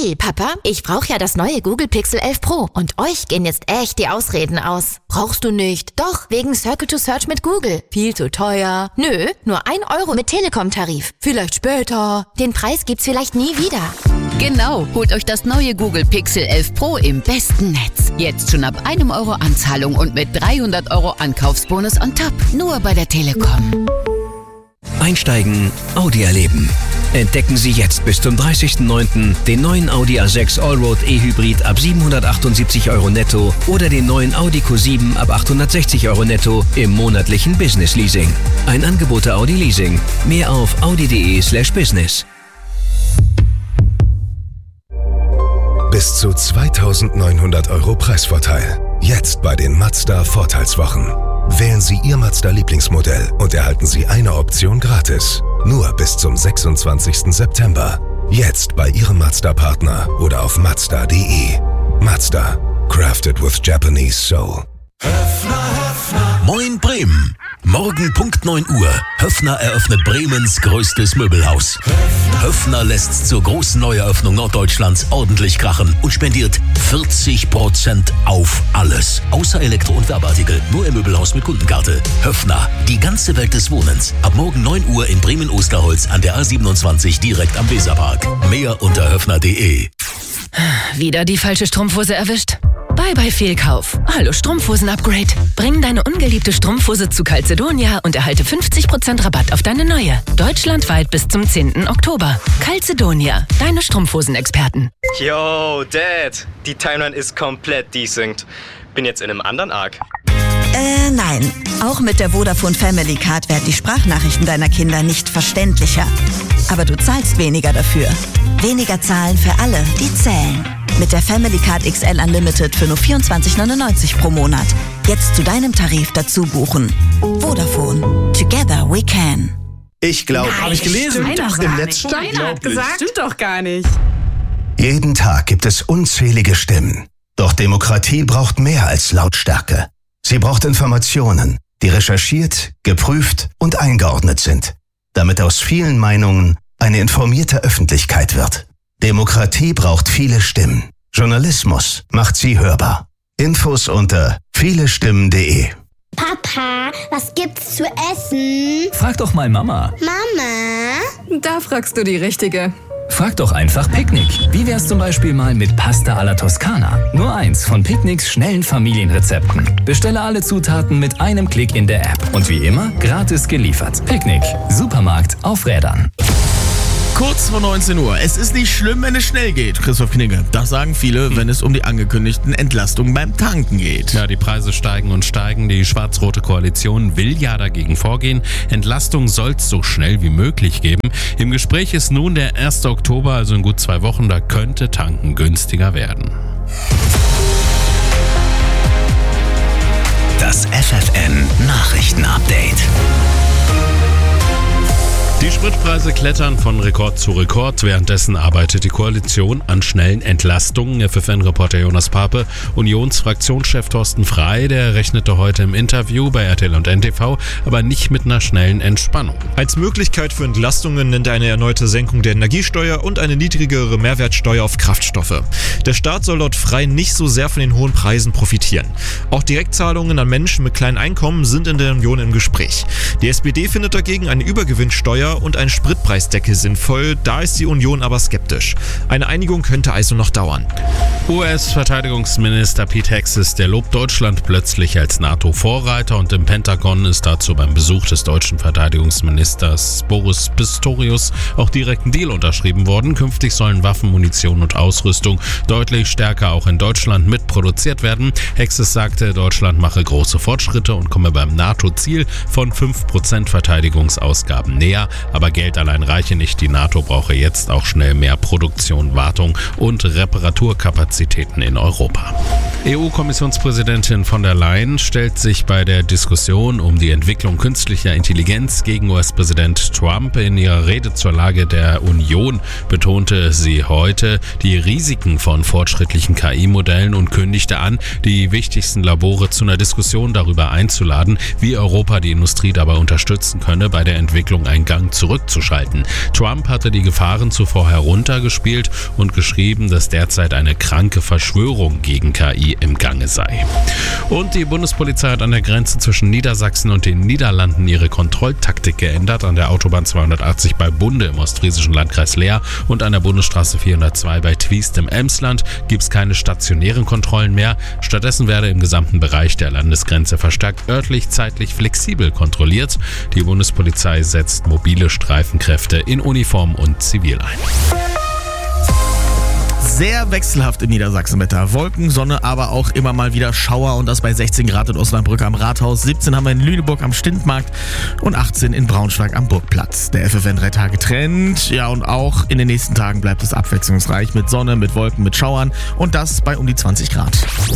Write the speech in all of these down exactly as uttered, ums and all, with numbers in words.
Hey Papa, ich brauche ja das neue Google Pixel elf Pro und euch gehen jetzt echt die Ausreden aus. Brauchst du nicht? Doch, wegen Circle to Search mit Google. Viel zu teuer. Nö, nur ein Euro mit Telekom-Tarif. Vielleicht später. Den Preis gibt's vielleicht nie wieder. Genau, holt euch das neue Google Pixel elf Pro im besten Netz. Jetzt schon ab einem Euro Anzahlung und mit dreihundert Euro Ankaufsbonus on top. Nur bei der Telekom. Einsteigen, Audi erleben. Entdecken Sie jetzt bis zum dreißigsten neunten den neuen Audi A sechs Allroad E-Hybrid ab siebenhundertachtundsiebzig Euro netto oder den neuen Audi Q sieben ab achthundertsechzig Euro netto im monatlichen Business Leasing. Ein Angebot der Audi Leasing. Mehr auf audi.de slash business. Bis zu zweitausendneunhundert Euro Preisvorteil. Jetzt bei den Mazda Vorteilswochen. Wählen Sie Ihr Mazda-Lieblingsmodell und erhalten Sie eine Option gratis. Nur bis zum sechsundzwanzigsten September. Jetzt bei Ihrem Mazda-Partner oder auf mazda punkt de. Mazda. Crafted with Japanese Soul. Moin Bremen. Morgen Punkt neun Uhr. Höffner eröffnet Bremens größtes Möbelhaus. Höffner lässt zur großen Neueröffnung Norddeutschlands ordentlich krachen und spendiert vierzig Prozent auf alles. Außer Elektro- und Werbeartikel. Nur im Möbelhaus mit Kundenkarte. Höffner. Die ganze Welt des Wohnens. Ab morgen neun Uhr in Bremen-Osterholz an der A siebenundzwanzig direkt am Weserpark. Mehr unter höffner punkt de. Wieder die falsche Strumpfhose erwischt? Bye bye Fehlkauf. Hallo Strumpfhosen-Upgrade. Bring deine ungeliebte Strumpfhose zu Calzedonia und erhalte fünfzig Prozent Rabatt auf deine neue. Deutschlandweit bis zum zehnten Oktober. Calzedonia, deine Strumpfhosen-Experten. Yo, Dad. Die Timeline ist komplett desynced. Bin jetzt in einem anderen Arc. Äh, nein. Auch mit der Vodafone Family Card werden die Sprachnachrichten deiner Kinder nicht verständlicher. Aber du zahlst weniger dafür. Weniger zahlen für alle, die zählen. Mit der Family Card X L Unlimited für nur vierundzwanzig neunundneunzig pro Monat. Jetzt zu deinem Tarif dazu buchen. Vodafone. Together we can. Ich glaube, habe ich gelesen. Im Netz stand. Hat gesagt. Stimmt doch gar nicht. Jeden Tag gibt es unzählige Stimmen. Doch Demokratie braucht mehr als Lautstärke. Sie braucht Informationen, die recherchiert, geprüft und eingeordnet sind, damit aus vielen Meinungen eine informierte Öffentlichkeit wird. Demokratie braucht viele Stimmen. Journalismus macht sie hörbar. Infos unter vielestimmen punkt de. Papa, was gibt's zu essen? Frag doch mal Mama. Mama? Da fragst du die Richtige. Frag doch einfach Picknick. Wie wär's zum Beispiel mal mit Pasta alla Toscana? Nur eins von Picknicks schnellen Familienrezepten. Bestelle alle Zutaten mit einem Klick in der App. Und wie immer, gratis geliefert. Picknick. Supermarkt auf Rädern. Kurz vor neunzehn Uhr. Es ist nicht schlimm, wenn es schnell geht, Christoph Knigge. Das sagen viele, wenn es um die angekündigten Entlastungen beim Tanken geht. Ja, die Preise steigen und steigen. Die schwarz-rote Koalition will ja dagegen vorgehen. Entlastung soll es so schnell wie möglich geben. Im Gespräch ist nun der erste Oktober, also in gut zwei Wochen. Da könnte Tanken günstiger werden. Das F F N Nachrichtenupdate. Die Spritpreise klettern von Rekord zu Rekord. Währenddessen arbeitet die Koalition an schnellen Entlastungen. F F N-Reporter Jonas Pape, Unionsfraktionschef Thorsten Frey, der rechnete heute im Interview bei R T L und N T V, aber nicht mit einer schnellen Entspannung. Als Möglichkeit für Entlastungen nennt er eine erneute Senkung der Energiesteuer und eine niedrigere Mehrwertsteuer auf Kraftstoffe. Der Staat soll laut Frey nicht so sehr von den hohen Preisen profitieren. Auch Direktzahlungen an Menschen mit kleinen Einkommen sind in der Union im Gespräch. Die S P D findet dagegen eine Übergewinnsteuer und ein Spritpreisdeckel sinnvoll, da ist die Union aber skeptisch. Eine Einigung könnte also noch dauern. U S-Verteidigungsminister Pete Hegseth, der lobt Deutschland plötzlich als NATO-Vorreiter und im Pentagon ist dazu beim Besuch des deutschen Verteidigungsministers Boris Pistorius auch direkt ein Deal unterschrieben worden. Künftig sollen Waffen, Munition und Ausrüstung deutlich stärker auch in Deutschland mitproduziert werden. Hegseth sagte, Deutschland mache große Fortschritte und komme beim NATO-Ziel von fünf Prozent Verteidigungsausgaben näher. Aber Geld allein reiche nicht. Die NATO brauche jetzt auch schnell mehr Produktion, Wartung und Reparaturkapazitäten in Europa. E U-Kommissionspräsidentin von der Leyen stellt sich bei der Diskussion um die Entwicklung künstlicher Intelligenz gegen U S-Präsident Trump. In ihrer Rede zur Lage der Union betonte sie heute die Risiken von fortschrittlichen K I-Modellen und kündigte an, die wichtigsten Labore zu einer Diskussion darüber einzuladen, wie Europa die Industrie dabei unterstützen könne, bei der Entwicklung ein Gang Umgang zurückzuschalten. Trump hatte die Gefahren zuvor heruntergespielt und geschrieben, dass derzeit eine kranke Verschwörung gegen K I im Gange sei. Und die Bundespolizei hat an der Grenze zwischen Niedersachsen und den Niederlanden ihre Kontrolltaktik geändert. An der Autobahn zweihundertachtzig bei Bunde im ostfriesischen Landkreis Leer und an der Bundesstraße vierhundertzwei bei Twiest im Emsland gibt es keine stationären Kontrollen mehr. Stattdessen werde im gesamten Bereich der Landesgrenze verstärkt örtlich, zeitlich flexibel kontrolliert. Die Bundespolizei setzt mobile Streifenkräfte in Uniform und Zivil ein. Sehr wechselhaft im Niedersachsenwetter. Wolken, Sonne, aber auch immer mal wieder Schauer und das bei sechzehn Grad in Osnabrück am Rathaus, siebzehn haben wir in Lüneburg am Stintmarkt und achtzehn in Braunschweig am Burgplatz. Der F F N drei Tage Trend, ja, und auch in den nächsten Tagen bleibt es abwechslungsreich mit Sonne, mit Wolken, mit Schauern und das bei um die zwanzig Grad.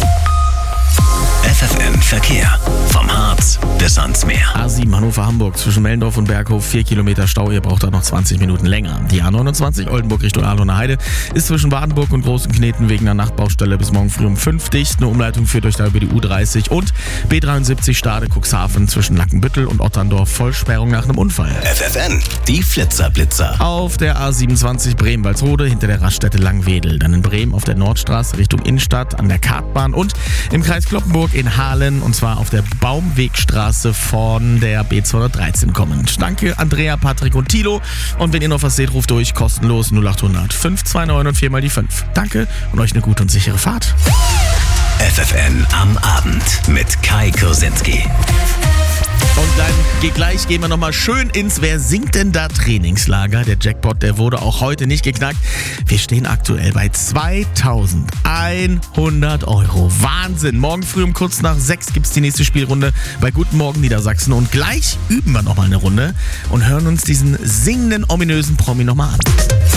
F F N Verkehr. Vom Harz bis ans Meer. A sieben Hannover-Hamburg zwischen Mellendorf und Berghof, vier Kilometer Stau. Ihr braucht da noch zwanzig Minuten länger. Die A neunundzwanzig Oldenburg Richtung Ahlener Heide ist zwischen Wadenburg und Großen Kneten wegen einer Nachtbaustelle bis morgen früh um fünf dicht. Eine Umleitung führt euch da über die U dreißig und B dreiundsiebzig Stade Cuxhaven zwischen Lackenbüttel und Otterndorf. Vollsperrung nach einem Unfall. F F N, die Flitzerblitzer. Auf der A siebenundzwanzig Bremen-Walsrode hinter der Raststätte Langwedel. Dann in Bremen auf der Nordstraße Richtung Innenstadt an der Kartbahn und im Kreis Cloppenburg in Hahlen und zwar auf der Baumwegstraße von der B zweihundertdreizehn kommend. Danke Andrea, Patrick und Thilo. Und wenn ihr noch was seht, ruft durch kostenlos null achthundert fünf zwei neun und vier mal die fünf. Danke und euch eine gute und sichere Fahrt. F F N am Abend mit Kai Kursinski. Und dann gleich gehen wir nochmal schön ins Wer singt denn da Trainingslager. Der Jackpot, der wurde auch heute nicht geknackt. Wir stehen aktuell bei zweitausendeinhundert Euro. Wahnsinn. Morgen früh um kurz nach sechs gibt es die nächste Spielrunde bei Guten Morgen Niedersachsen. Und gleich üben wir nochmal eine Runde und hören uns diesen singenden, ominösen Promi nochmal an.